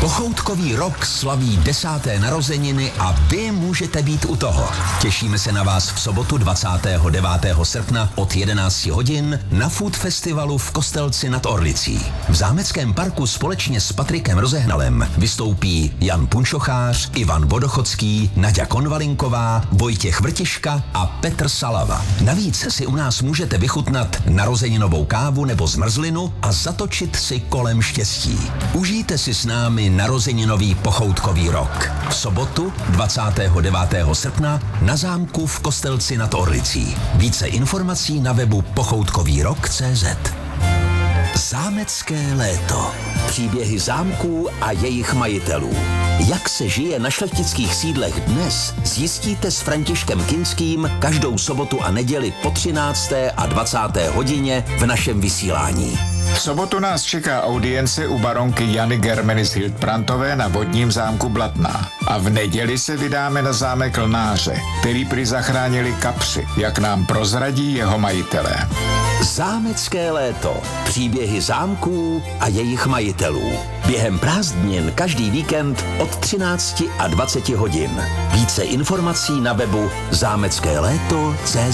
Pochoutkový rok slaví 10. narozeniny a vy můžete být u toho. Těšíme se na vás v sobotu 29. srpna od 11 hodin na Food Festivalu v Kostelci nad Orlicí. V Zámeckém parku společně s Patrikem Rozehnalem vystoupí Jan Punčochář, Ivan Vodochodský, Naďa Konvalinková, Vojtěch Vrtiška a Petr Salava. Navíc si u nás můžete vychutnat narozeninovou kávu nebo zmrzlinu a zatočit si kolem štěstí. Užijte si s námi narozeninový pochoutkový rok. V sobotu 29. srpna na zámku v Kostelci nad Orlicí. Více informací na webu pochoutkovýrok.cz. Zámecké léto. Příběhy zámků a jejich majitelů. Jak se žije na šlechtických sídlech dnes, zjistíte s Františkem Kinským každou sobotu a neděli po 13. a 20. hodině v našem vysílání. V sobotu nás čeká audience u baronky Jany Germenis Hildbrandtové na vodním zámku Blatná. A v neděli se vydáme na zámek Lnáře, který prý zachránili kapři, jak nám prozradí jeho majitelé. Zámecké léto. Příběhy zámků a jejich majitelů. Během prázdnin každý víkend od 13 a 20 hodin. Více informací na webu zámeckéléto.cz.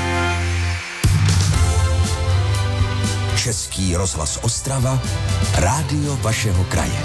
Český rozhlas Ostrava, rádio vašeho kraje.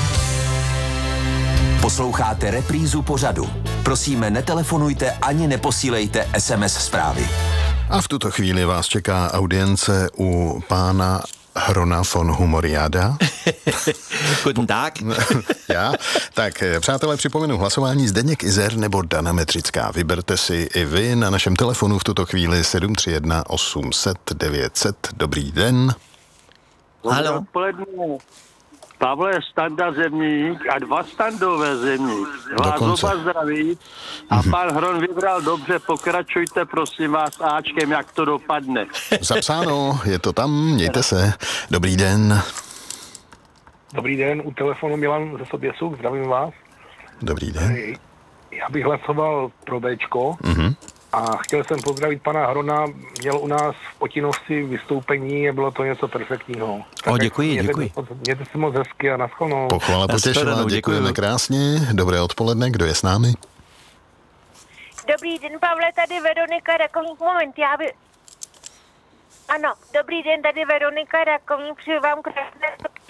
Posloucháte reprízu pořadu. Prosíme, netelefonujte ani neposílejte SMS zprávy. A v tuto chvíli vás čeká audience u pána Hrona von Humoriada. Guten Tag. Já? Tak, přátelé, připomenu hlasování Zdeněk Izer nebo Dana Metřická. Vyberte si i vy na našem telefonu v tuto chvíli 731 800 900. Dobrý den. Haló. Pavle, Standa Zemník a 2 Standové Zemník. Vás oba zdraví a pan Hron vybral dobře, pokračujte prosím vás Ačkem, jak to dopadne. Zapsáno, je to tam, mějte se. Dobrý den. Dobrý den, u telefonu Milan ze Soběsuk, zdravím vás. Dobrý den. Já bych hlasoval pro Bčko a chtěl jsem pozdravit pana Hrona, měl u nás v Potinovci vystoupení a bylo to něco perfektního. Děkuji. Mějte se moc hezky a naschledanou. Pochvala potěšila, děkujeme krásně. Dobré odpoledne, kdo je s námi? Dobrý den, Pavle, tady Veronika Rakovník. Moment, Ano, dobrý den, tady Veronika Rakovník, přeju vám krásné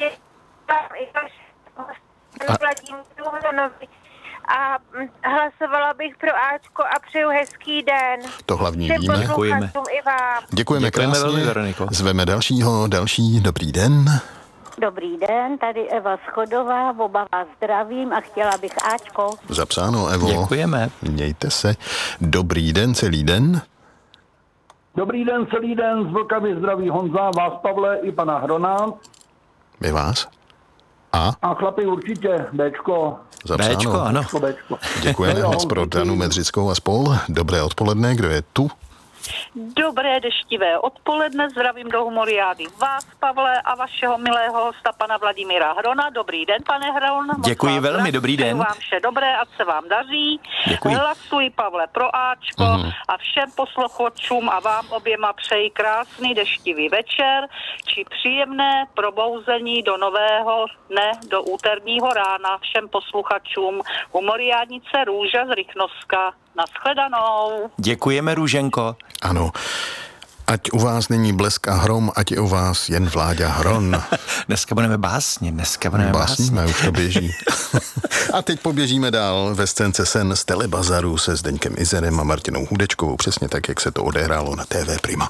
a hlasovala bych pro Ačko a přeju hezký den. To hlavní víme. Děkujeme. Děkujeme krásně. Velmi, Veroniko. Zveme další, dobrý den. Dobrý den, tady Eva Schodová, oba vás zdravím a chtěla bych Ačko. Zapsáno, Evo. Děkujeme. Mějte se. Dobrý den, celý den. Dobrý den, celý den, z Vlkavy zdraví Honza, vás Pavle i pana Hrona. My vás. A chlapi určitě, Bčko. Zapsáno. Bčko, ano. Bčko. Děkujeme moc pro Danu Medřickou a spol. Dobré odpoledne, kdo je tu? Dobré deštivé odpoledne, zdravím do Humoriády vás, Pavle, a vašeho milého hosta, pana Vladimíra Hrona. Dobrý den, pane Hron. Děkuji velmi, dobrý den. Přeju vám vše dobré, ať se vám daří. Děkuji. Hlasuji, Pavle, pro Ačko a všem posluchačům a vám oběma přeji krásný deštivý večer, či příjemné probouzení do nového dne, do úterního rána všem posluchačům Humoriádnice Růža z Rychnovska. Naschledanou. Děkujeme, Růženko. Ano. Ať u vás není blesk a hrom, ať je u vás jen Vláďa Hron. Dneska budeme básně. Básníme, už to běží. A teď poběžíme dál ve scénce Sen z Telebazaru se Zdeňkem Izerem a Martinou Hudečkovou. Přesně tak, jak se to odehrálo na TV Prima.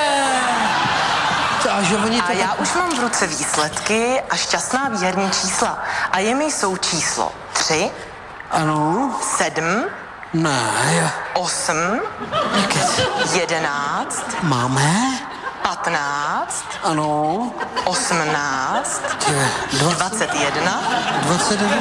A já už mám v ruce výsledky a šťastná výherní čísla. A jimi jsou číslo 3, ano, 7, ne, 8, 11, máme, 15, ano, 18, 21, 22,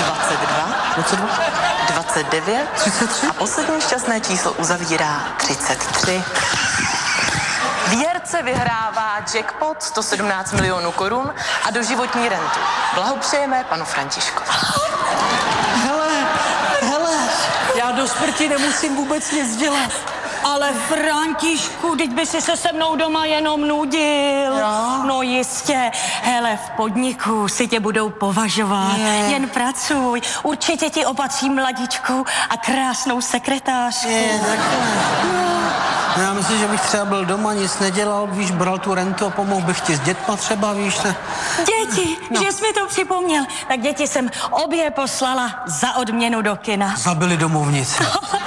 29 33 a poslední šťastné číslo uzavírá 33. Výherce vyhrává jackpot 117 milionů korun a doživotní rentu. Blahopřejeme panu Františkovi. Hele, já do smrti nemusím vůbec nic dělat. Ale Františku, teď by si se mnou doma jenom nudil. Jo? No jistě. Hele, v podniku si tě budou považovat. Jen pracuj. Určitě ti opatří mladičkou a krásnou sekretářku. Já myslím, že bych třeba byl doma, nic nedělal, víš, bral tu rentu a pomohl bych ti s dětma třeba, víš. Ne? Děti, že jsi mi to připomněl. Tak děti jsem obě poslala za odměnu do kina. Zabili domovnici.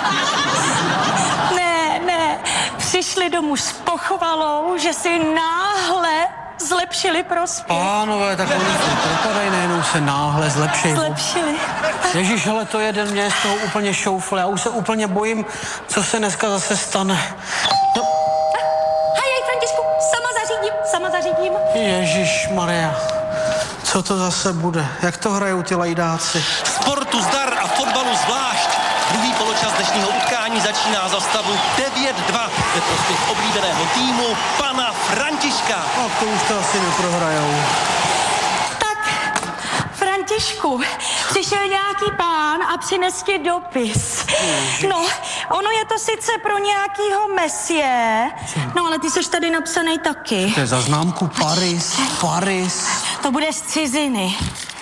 Ne, přišli domů s pochvalou, že si náhle zlepšili prospěch. Pánové, tak oni se propadají, nejenom se náhle zlepšili. Ježíš, ale to jeden mě z toho úplně šoufl. Já už se úplně bojím, co se dneska zase stane. No. Hej, Františku, sama zařídím. Ježíš Maria, co to zase bude? Jak to hrajou ty lajdáci? Sportu zdar a fotbalu zvlášť. Druhý poločas dnešního utkání začíná za stavu 9-2 ve prospěch oblíbeného týmu pana Františka. A to už to asi neprohrajou. Františku, přišel nějaký pán a přines ti dopis. No, ono je to sice pro nějakýho mesie, no ale ty seš tady napsanej taky. To je za známku Paris. To bude z ciziny.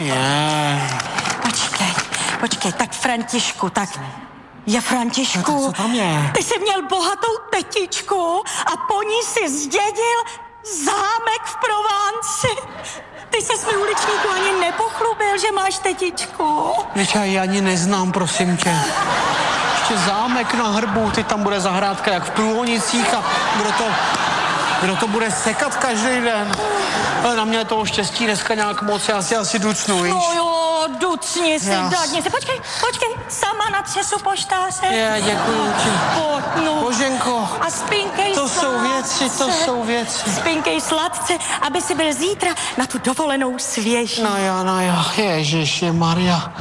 Počkej, tak Františku, Františku, co tam je? Ty jsi měl bohatou tetičku a po ní si zdědil zámek v Provánci. Ty ses mi uličníku ani nepochlubil, že máš tetičku. Víš, já ji ani neznám, prosím tě. Ještě zámek na hrbu, ty tam bude zahrádka jak v Průhonicích a kdo to bude sekat každý den. Ale na mě je toho štěstí dneska nějak moc, já si asi ducnu, víš? No jo, ducni si, dádni si. Počkej, sama na třesu poštáře. Děkuju ti. Pojď, no. Boženko. A spinkej To jsou věci. Spinkej sladce, aby si byl zítra na tu dovolenou svěží. No jo, Ježiši Maria.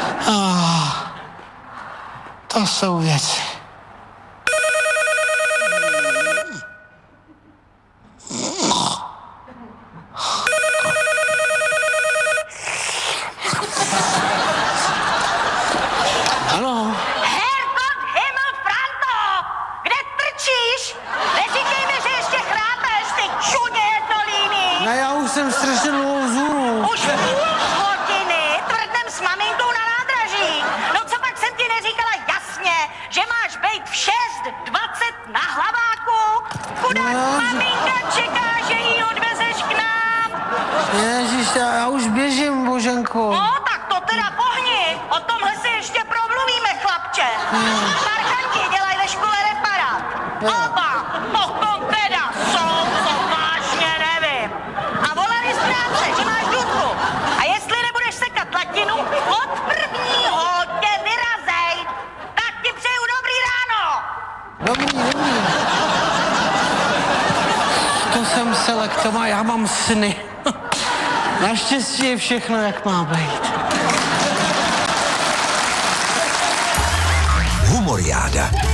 To jsou věci. Ano. Herrgott Himmel Franto! Kde trčíš? Neříkej mi, že ještě chrápeš, ty čudě jednolíný! Ne, já už jsem strašně dlouho vzhůru. Už půl hodiny tvrdnem s maminkou na nádraží. No co pak jsem ti neříkala jasně, že máš bejt v 6:20 na Hlaváku? Chudák maminka čeká, že ji odvezeš k nám. Ježíš, já už běžím, Boženko. No, tak to teda pohni. O tomhle si ještě promluvíme, chlapče. Parchanti dělají ve škole reparát. Oba, potom teda jsou, co vážně nevím. A volali z práce, že máš dudku. A jestli nebudeš sekat latinu, od prvního tě vyrazej. Tak ti přeju dobrý ráno. Dobrý. To jsem selektoval, já mám sny. Naštěstí je všechno, jak má být. Humoriáda.